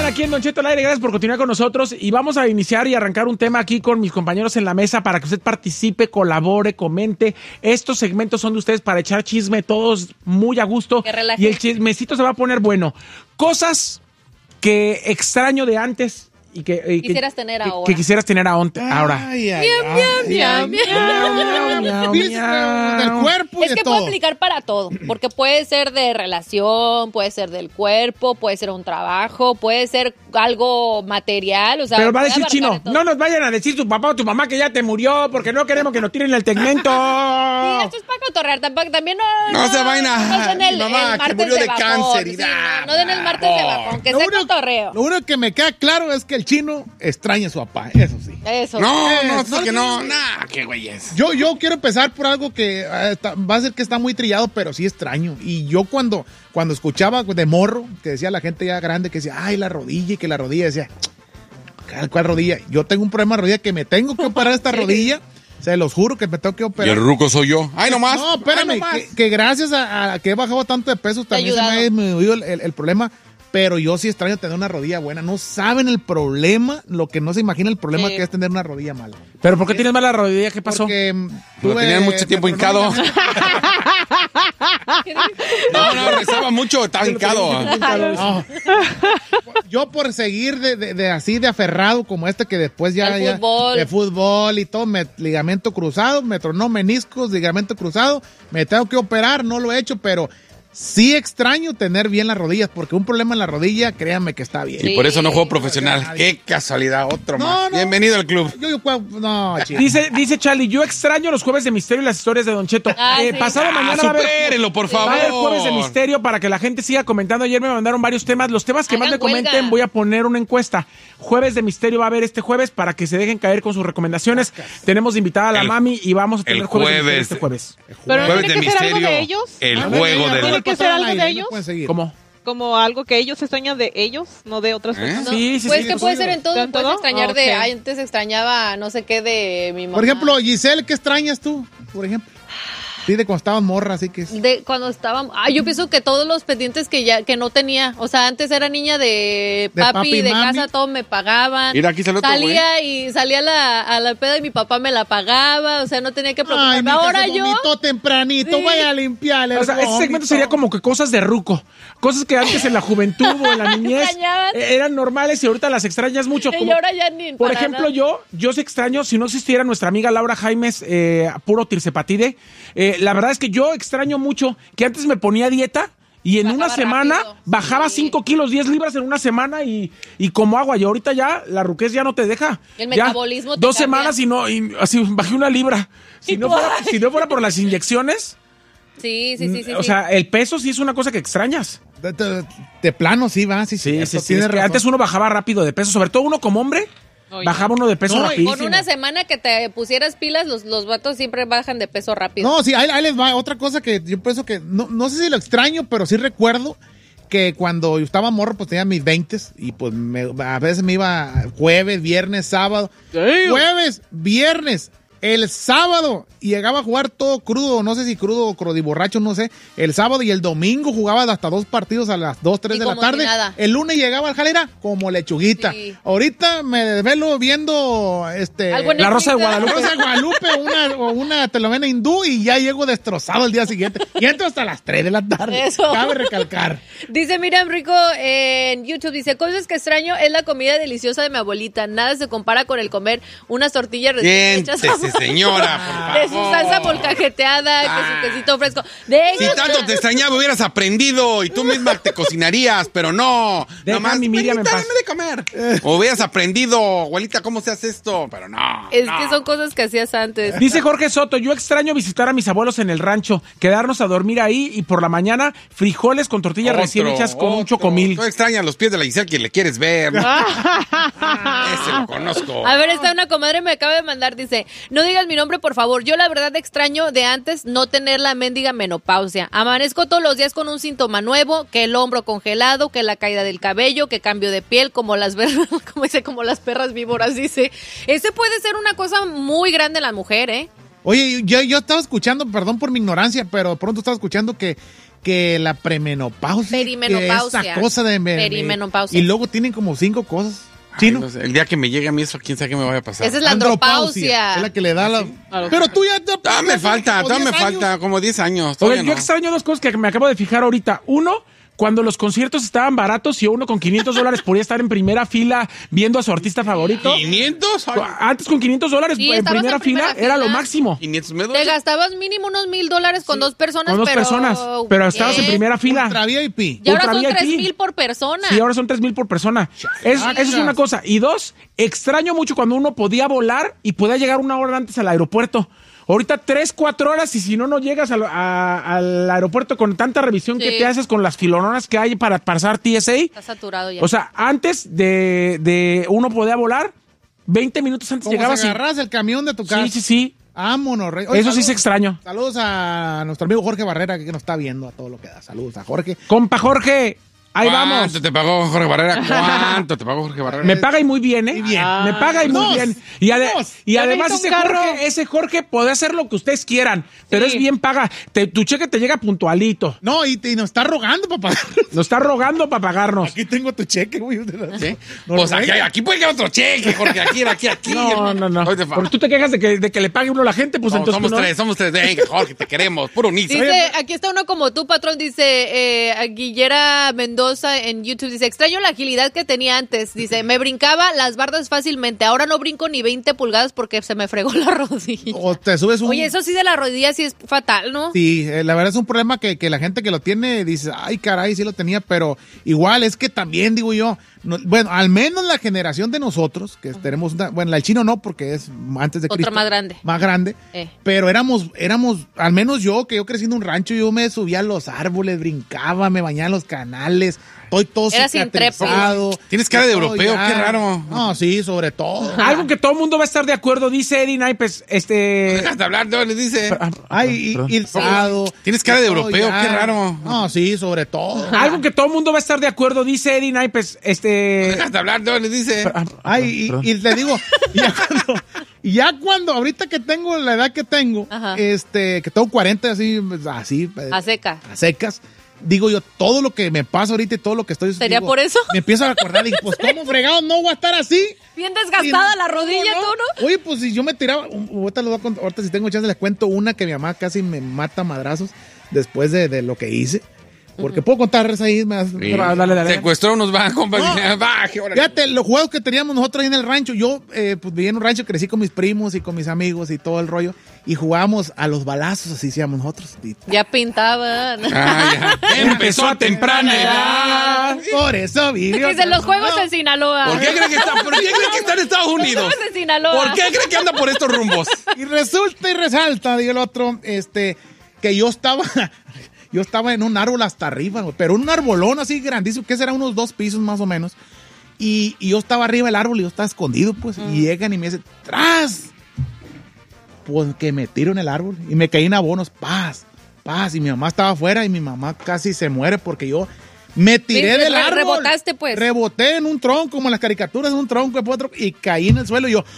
aquí en Don Cheto al aire, gracias por continuar con nosotros y vamos a iniciar y arrancar un tema aquí con mis compañeros en la mesa para que usted participe, colabore, comente. Estos segmentos son de ustedes para echar chisme todos muy a gusto y el chismecito se va a poner bueno. Cosas que extraño de antes y que quisieras tener ahora. Que quisieras tener ahora. Del cuerpo y es de que todo. puede aplicar para todo, porque puede ser de relación, puede ser del cuerpo, puede ser un trabajo, puede ser algo material, o sea. Pero va a decir Chino, no nos vayan a decir tu papá o tu mamá que ya te murió, porque no queremos que nos tiren el segmento. Sí, esto es para cotorrear, también no se vaina. No den el mamá, martes que murió de bajón, cáncer. sí, no den el martes de bajón, que sea cotorreo. Lo único que me queda claro es que el Chino extraña a su papá, eso sí. Eso. No, que no, qué güey es. Yo quiero empezar por algo que va a ser que está muy trillado, pero sí extraño. Y yo cuando escuchaba de morro, que decía la gente ya grande, que decía, ay, la rodilla, y que la rodilla, decía, ¿cuál rodilla? Yo tengo un problema de rodilla que me tengo que operar esta rodilla. Se los juro que me tengo que operar. Y el ruco soy yo. ¡Ay, nomás! No, espérame, que gracias a que he bajado tanto de peso también se me ha disminuido el problema. Pero yo sí extraño tener una rodilla buena. No saben el problema, lo que no se imagina el problema que es tener una rodilla mala. ¿Pero por qué tienes mala rodilla? ¿Qué pasó? Porque lo tenían mucho tiempo hincado. No, rezaba mucho, estaba hincado. No. Yo por seguir de así de aferrado como que después de fútbol y todo, ligamento cruzado, me tronó meniscos, ligamento cruzado, me tengo que operar, no lo he hecho, pero sí extraño tener bien las rodillas, porque un problema en la rodilla, créanme que está bien. Y por eso no juego profesional. Qué casualidad, otro más. Bienvenido al club. Dice Charlie, yo extraño los jueves de misterio y las historias de Don Cheto. Pasado mañana supérenlo, por favor. Va a haber jueves de misterio para que la gente siga comentando. Ayer me mandaron varios temas. Los temas que más me comenten, voy a poner una encuesta. Jueves de misterio va a haber este jueves para que se dejen caer con sus recomendaciones. Tenemos invitada a la mami y vamos a tener jueves de misterio este jueves. ¿Pero jueves tiene de que ser algo misterio. de ellos? El juego del... ¿Tiene que ser algo de ellos? ¿Cómo? Como algo que ellos extrañan de ellos, no de otras personas. No, sí. Pues que puede ser en todo. Puedes extrañar okay. antes extrañaba no sé qué de mi mamá. Por ejemplo, Giselle, ¿qué extrañas tú? Por ejemplo. Sí, de cuando estabas morra, así que es. De cuando estábamos. Yo pienso que todos los pendientes que no tenía. O sea, antes era niña de papi de mami. casa, todo me pagaban. Mira, aquí salió salía a la peda y mi papá me la pagaba. O sea, no tenía que preocuparme. Ahora yo. Tempranito, vaya a limpiarle. O sea, ese segmento sería como que cosas de ruco. Cosas que antes en la juventud o en la niñez eran normales y ahorita las extrañas mucho. Y ahora ya ni. Por ejemplo, yo sí extraño, si no existiera nuestra amiga Laura Jaimes, puro tirsepatide. La verdad es que yo extraño mucho que antes me ponía dieta y en una semana bajaba 5 kilos, 10 libras en una semana y como agua. Y ahorita ya la ruquez ya no te deja. El metabolismo te 2 cambia. semanas y así bajé 1 libra. Si no fuera por las inyecciones. Sí. O sea, el peso sí es una cosa que extrañas. De plano, sí, va. Sí. Es que antes uno bajaba rápido de peso, sobre todo uno como hombre. Bajaba uno de peso rapidísimo. Con una semana que te pusieras pilas, los vatos siempre bajan de peso rápido. No, sí, ahí les va. Otra cosa que yo pienso que, no sé si lo extraño, pero sí recuerdo que cuando yo estaba morro, pues tenía mis 20s y pues a veces me iba jueves, viernes, sábado. Jueves, viernes, el sábado llegaba a jugar todo crudo, no sé si crudo o crodiborracho, no sé. El sábado y el domingo jugaba hasta 2 partidos a las 2, 3 de la tarde. Si el lunes llegaba al jalera como lechuguita. Sí. Ahorita me desvelo viendo La Rosa de Guadalupe. La Rosa de Guadalupe o una telenovela hindú y ya llego destrozado el día siguiente. Y entro hasta las 3 de la tarde. Eso. Cabe recalcar. Dice Miriam Rico en YouTube, dice, cosas que extraño es la comida deliciosa de mi abuelita. Nada se compara con el comer unas tortillas recién hechas. Señora, de su salsa molcajeteada, que su quesito fresco. Si tanto te extrañaba, hubieras aprendido y tú misma te cocinarías, pero no. Nomás mi Miriam dame de comer. O hubieras aprendido, abuelita, ¿cómo se hace esto? Pero no. Es que son cosas que hacías antes. Dice Jorge Soto, yo extraño visitar a mis abuelos en el rancho, quedarnos a dormir ahí y por la mañana frijoles con tortillas recién hechas con un chocomil. Tú extrañas los pies de la Giselle que le quieres ver. Ese lo conozco. A ver, una comadre me acaba de mandar, dice, no digas mi nombre, por favor. Yo la verdad extraño de antes no tener la mendiga menopausia. Amanezco todos los días con un síntoma nuevo, que el hombro congelado, que la caída del cabello, que cambio de piel, como las perras víboras, dice. Ese puede ser una cosa muy grande en la mujer, ¿eh? Oye, yo estaba escuchando, perdón por mi ignorancia, pero pronto estaba escuchando que que la premenopausia. Perimenopausia. Que esa cosa de... Perimenopausia. Y luego tienen como 5 cosas. Chino. No sé, el día que me llegue a mí eso, quién sabe qué me vaya a pasar. Esa es la andropausia. Es la que le da la... Pero tú ya... Me falta como 10 años. Oye, todavía yo no. extraño 2 cosas que me acabo de fijar ahorita. Uno, cuando los conciertos estaban baratos y uno con $500 podía estar en primera fila viendo a su artista favorito. ¿500? Ay, Antes con $500 Sí, en estabas primera en primera fila era lo fila. máximo. 500 me Te duele. gastabas mínimo unos $1,000 con 2 personas, Con 2 personas, pero estabas en primera fila. Ultra VIP. Y ahora Ultra son VIP. 3,000 por persona. Sí, ahora son 3,000 por persona. Eso es una cosa. Y 2, extraño mucho cuando uno podía volar y podía llegar 1 hora antes al aeropuerto. Ahorita 3, 4 horas y si no llegas al aeropuerto con tanta revisión que Sí. te haces con las filononas que hay para pasar TSA. Está saturado ya. O sea, antes de uno podía volar, 20 minutos antes Como llegabas si y... agarras el camión de tu casa. Sí, sí, sí. Vámonos, rey. Oye, Eso sí saludos- se extraño. Saludos a nuestro amigo Jorge Barrera, que nos está viendo a todo lo que da. Saludos a Jorge. Compa Jorge, ahí vamos. ¿Cuánto te pagó Jorge Barrera? ¿Cuánto te pagó Jorge Barrera? Me paga y muy bien, ¿eh? Muy bien. Me paga y muy Dos. bien. Y, Dos. y Yo además necesito un carro. ese Jorge puede hacer lo que ustedes quieran, pero Sí. es bien paga. Tu cheque te llega puntualito. No, y nos está rogando, papá. Nos está rogando para pagarnos. Aquí tengo tu cheque, güey. ¿Sí? No, Pues no, aquí puede quedar otro cheque, Jorge. Aquí. No. Oye, fa- Porque tú te quejas de que le pague uno a la gente, pues No, entonces somos tú no. tres. Venga, Jorge, te queremos. Puro nizo. Dice, aquí está uno como tú, patrón, dice Guillera Mendoza en YouTube, dice, extraño la agilidad que tenía antes, dice, me brincaba las bardas fácilmente, ahora no brinco ni 20 pulgadas porque se me fregó la rodilla. O te subes un... Oye, eso sí de la rodilla sí es fatal, ¿no? Sí, la verdad es un problema que la gente que lo tiene dice, ay, caray, sí lo tenía, pero igual es que también, digo yo, bueno, al menos la generación de nosotros, que tenemos una, bueno, la del chino no, porque es antes de Otra Cristo. más grande. Más grande. Pero éramos, al menos yo, que yo crecí en un rancho, yo me subía a los árboles, brincaba, me bañaba en los canales, estoy todo Eras cicatrizado. Tienes cara de todo europeo, ya. qué raro. No, sí, sobre todo. Algo que todo el mundo va a estar de acuerdo, dice Eddie Naipes, Dejas de hablar, no, le dice. Ay, y el sado. Tienes cara de todo europeo, ya. qué raro. No, sí, sobre todo. Algo que todo el mundo va a estar de acuerdo, dice Eddie Naipes, Dejas de hablar, no, le dice. Ay, y te digo, ya cuando, ahorita que tengo la edad que tengo, Ajá. que tengo 40, así, A seca. a secas, digo yo, todo lo que me pasa ahorita y todo lo que estoy... ¿Sería digo, por eso? Me empiezo a acordar y digo, pues, ¿cómo fregado no voy a estar así? Bien desgastada Sí, la rodilla, tú, ¿no? Oye, pues si yo me tiraba, ahorita si tengo chance les cuento una que mi mamá casi me mata a madrazos después de lo que hice. Porque puedo contar esa ahí. Sí. Dale. Secuestró unos bancos. No. Baje, órale. Fíjate, los juegos que teníamos nosotros ahí en el rancho, yo pues vivía en un rancho, crecí con mis primos y con mis amigos y todo el rollo, y jugábamos a los balazos, así decíamos nosotros. Y Ya pintaban. Ah, ya. Empezó a temprana edad. por eso vivió. Dicen los juegos en Sinaloa. ¿Por qué cree que está en Estados Unidos? Los juegos en Sinaloa. ¿Por qué cree que anda por estos rumbos? Y resulta y resalta, digo el otro, que yo estaba en un árbol hasta arriba, güey, pero un arbolón así grandísimo, que será unos 2 pisos más o menos. Y yo estaba arriba del árbol y yo estaba escondido, pues. Y llegan y me dicen, ¡tras! Pues que me tiro en el árbol y me caí en abonos, paz. Y mi mamá estaba afuera y mi mamá casi se muere porque yo me tiré Sí, del árbol. rebotaste, pues. Reboté en un tronco, como en las caricaturas, en un tronco, y caí en el suelo y yo...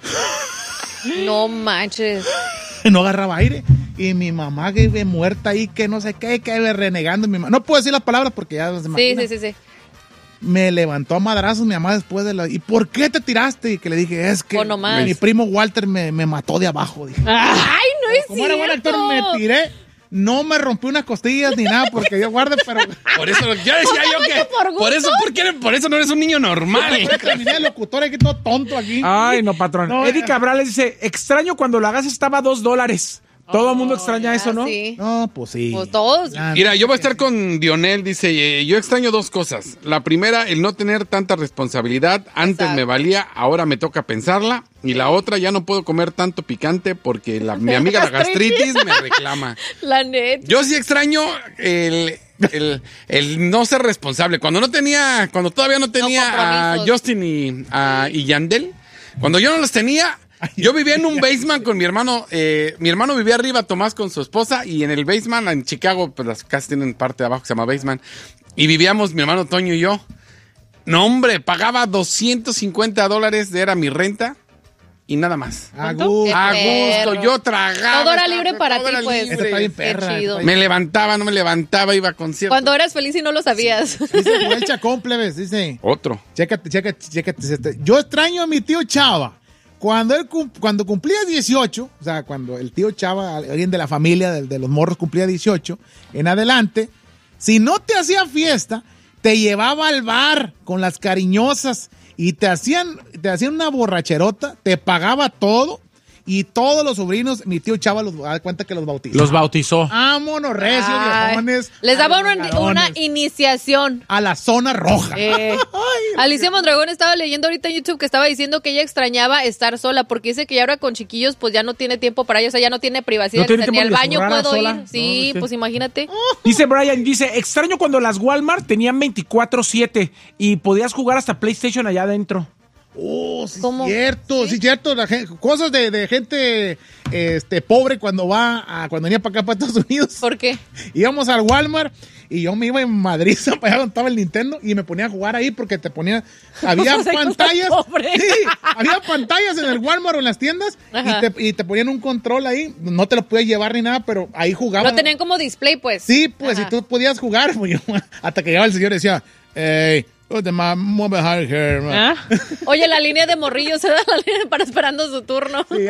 No manches. No agarraba aire. Y mi mamá que ve muerta ahí, que no sé qué, que ve renegando. No puedo decir las palabras porque ya se Sí, imagina. sí. Me levantó a madrazos mi mamá después de la... ¿Y por qué te tiraste? Y que le dije, es que O nomás. mi primo Walter me mató de abajo. Dije. Ay, no es Como era buen actor, cierto. me tiré. No me rompí unas costillas ni nada porque yo guardé, pero... Por eso, ya decía yo que. por gusto. Por eso no eres un niño normal. Terminé de locutor aquí todo tonto aquí. Ay, no, patrón. No, Eddie Cabrales dice, extraño cuando la gas estaba a $2. Todo el mundo extraña eso, ¿no? Sí. No, pues sí. Pues todos. Ya, Mira, yo voy a estar con Dionel, dice, yo extraño 2 cosas. La primera, el no tener tanta responsabilidad. Antes Exacto. me valía, ahora me toca pensarla. Y la otra, ya no puedo comer tanto picante porque mi amiga la gastritis me reclama. La neta. Yo sí extraño el no ser responsable. Cuando todavía no tenía a compromisos. Justin y Yandel, cuando yo no los tenía, yo vivía en un basement con mi hermano. Mi hermano vivía arriba, Tomás, con su esposa, y en el basement, en Chicago, pues las casas tienen parte de abajo que se llama basement, y vivíamos mi hermano Toño y yo. No, hombre, pagaba $250, era mi renta. y nada más. A ¿Cuánto? gusto. A perro. gusto, yo tragaba. Todo era estaba- libre para todo ti, era pues. libre. Esta está bien Qué perra. chido. está Me levantaba, no me levantaba, iba a conciertos. Cuando eras feliz y no lo sabías. Dice Joel Chacón, plebes, dice... Otro. Chécate. Yo extraño a mi tío Chava. Cuando cumplía 18, o sea, cuando el tío Chava, alguien de la familia de los morros cumplía 18, en adelante, si no te hacía fiesta, te llevaba al bar con las cariñosas y te hacían una borracherota, te pagaba todo y todos los sobrinos, mi tío Chava da cuenta que los bautizó. Los bautizó. Vámonos, recios, Ay, viejones. les daba a los una galones, iniciación. a la zona roja. Alicia Mondragón estaba leyendo ahorita en YouTube que estaba diciendo que ella extrañaba estar sola porque dice que ya ahora con chiquillos pues ya no tiene tiempo para ella, o sea, ya no tiene privacidad, No tiene ni tiempo al de baño zurrar puedo sola. ir. Sí, No, pues imagínate. Dice Brian, extraño cuando las Walmart tenían 24/7 y podías jugar hasta PlayStation allá adentro. Oh, sí, ¿Cómo? cierto, sí, cierto. Cosas de gente pobre cuando venía para acá, para Estados Unidos. ¿Por qué? Íbamos al Walmart y yo me iba en Madrid para allá donde estaba el Nintendo y me ponía a jugar ahí porque había O sea, pantallas. cosas pobres. Sí, había pantallas en el Walmart o en las tiendas Ajá. y te ponían un control ahí. No te lo podías llevar ni nada, pero ahí jugaban. Lo tenían como display, pues. Sí, pues, Ajá. y tú podías jugar. Pues, hasta que llegaba el señor y decía, hey, mueve here, man. ¿Ah? Oye, la línea de morrillos se da la línea para esperando su turno. Sí,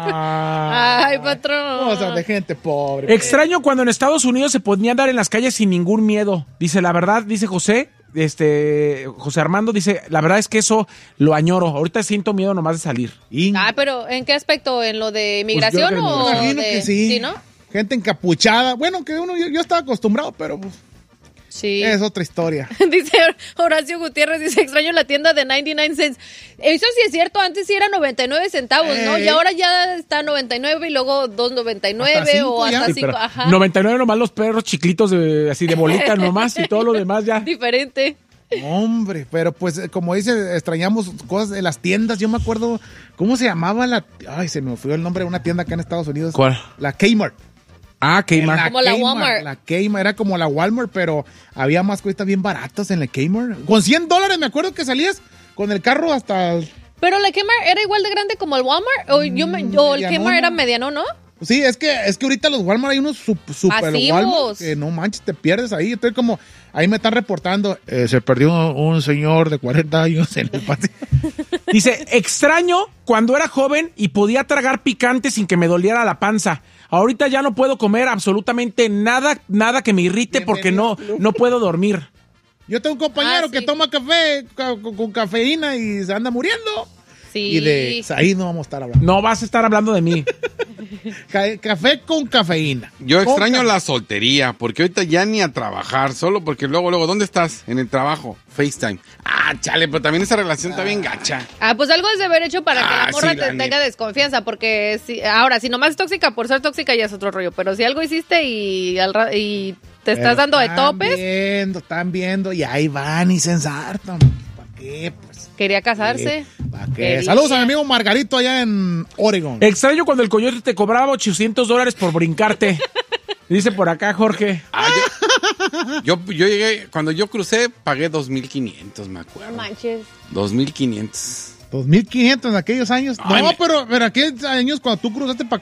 Ay, patrón. Cosas de gente pobre. Extraño cuando en Estados Unidos se podía andar en las calles sin ningún miedo. Dice, la verdad, dice José Armando, dice, la verdad es que eso lo añoro. Ahorita siento miedo nomás de salir. Ah, pero ¿en qué aspecto? ¿En lo de migración creo que o Me imagino de...? que sí. Sí, ¿no? Gente encapuchada. Bueno, que yo estaba acostumbrado, pero pues, Sí. es otra historia. Dice Horacio Gutiérrez, dice, extraño la tienda de 99 cents. Eso sí es cierto, antes sí era 99 centavos, ¿no? Y ahora ya está 99 y luego 2.99 Hasta cinco o ya. hasta Sí, 5, Pero ajá. 99 nomás los perros chiquititos así de bolita nomás y todo lo demás ya. Diferente. Hombre, pero pues como dice, extrañamos cosas de las tiendas. Yo me acuerdo, ¿cómo se llamaba se me fue el nombre de una tienda acá en Estados Unidos. ¿Cuál? La Kmart. Ah, Kmart. Como la Walmart. La Kmart era como la Walmart, pero había más cosas bien baratas en la Kmart. Con $100 me acuerdo que salías con el carro hasta... Pero la Kmart era igual de grande como el Walmart o el medianona. Kmart era mediano, ¿no? Sí, es que ahorita los Walmart hay unos super Masivos. Walmart que no manches, te pierdes ahí. Estoy como, ahí me están reportando, se perdió un señor de 40 años en el patio. Dice, extraño cuando era joven y podía tragar picante sin que me doliera la panza. Ahorita ya no puedo comer absolutamente nada que me irrite porque no puedo dormir. Yo tengo un compañero Ah, que sí. toma café con cafeína y se anda muriendo. Sí. Y de ahí no vamos a estar hablando. No vas a estar hablando de mí. Café con cafeína. Yo Con extraño ca- la soltería, porque ahorita ya ni a trabajar, solo porque luego, ¿dónde estás? En el trabajo, FaceTime. Ah, chale, pero también esa relación está bien gacha. Ah, pues algo es de haber hecho para que la morra sí, la te tenga neta. desconfianza, porque si nomás es tóxica por ser tóxica ya es otro rollo, pero si algo hiciste y te estás dando de topes, Están viendo y ahí van y se ensartan. ¿Para qué? Pues. quería casarse. ¿Para qué? Quería. Saludos a mi amigo Margarito allá en Oregon. Extraño cuando el coyote te cobraba $800 por brincarte. Dice por acá Jorge. Ah, yo llegué, cuando yo crucé, pagué 2,500, me No acuerdo. manches. 2,500. 2,500 en aquellos años. Ay, No, pero aquellos años cuando tú cruzaste para